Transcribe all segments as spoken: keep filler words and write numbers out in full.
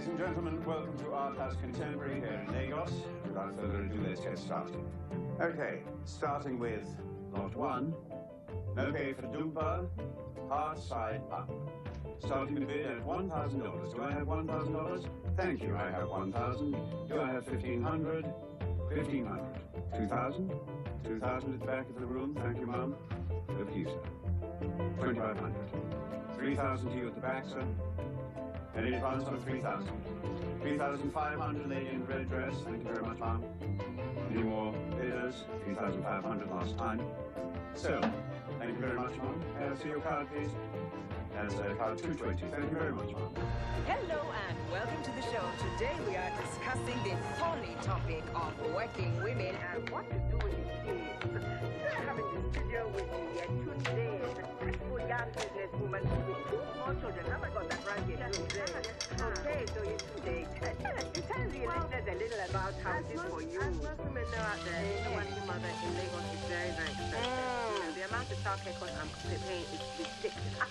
Ladies and gentlemen, welcome to Art House Contemporary here in Lagos. Without further ado, let's get started. Okay, starting with lot one. No pay for Dumpa, hard side up. Starting the bid at one thousand dollars. Do I have one thousand dollars? Thank you, I have one thousand dollars. Do I have fifteen hundred dollars? fifteen hundred dollars. two thousand dollars? two thousand dollars at the back of the room. Thank you, Mum. Over to you, sir. twenty-five hundred dollars. three thousand dollars to you at the back, sir. And in advance of three thousand dollars. three thousand five hundred dollars, lady in the red dress. Thank you very much, Mum. Any more bidders? three thousand five hundred dollars last time. So, thank you very much, Mum. May I see your card, please? That's uh, card two twenty. Thank you very much, Mum. Hello and welcome to the show. Today we are discussing the thorny topic of working women and what to do with these kids. I have in the studio with me yet today a successful young businesswoman with two small children. Have I got that right? Okay, so you today. Tell us, tell the listeners a little about how it is for you. As most women know out there, being a working mother in Lagos is very, very expensive. Mm. You know, the amount of childcare costs I'm paying is ridiculous.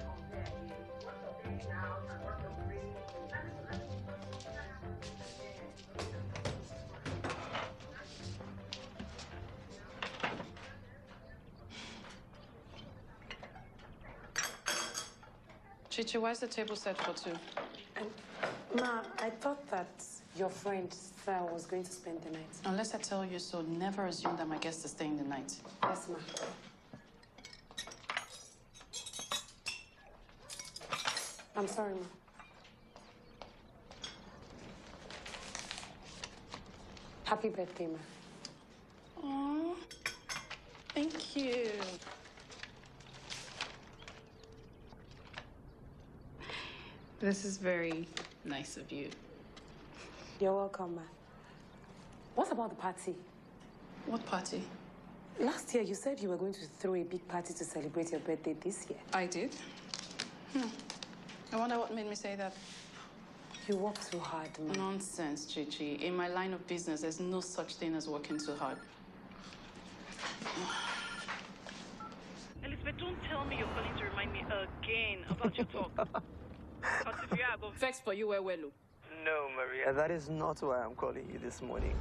Chichi, why is the table set for two? And, Ma, I thought that your friend Sal was going to spend the night. Unless I tell you so, never assume that my guest is staying the night. Yes, Ma. I'm sorry, Ma. Happy birthday, Ma. Aww, thank you. This is very nice of you. You're welcome, Ma. What about the party? What party? Last year, you said you were going to throw a big party to celebrate your birthday this year. I did? Hmm. I wonder what made me say that. You work too hard, Ma. Nonsense, Chichi. In my line of business, there's no such thing as working too hard. Elizabeth, don't tell me you're calling to remind me again about your talk. Because if you are, go Vex for you, well, well. No, Maria, that is not why I'm calling you this morning.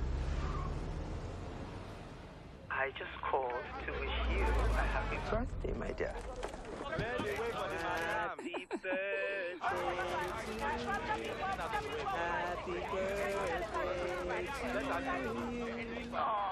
I just called to wish you a happy birthday, my dear. happy birthday to you. Happy birthday to you.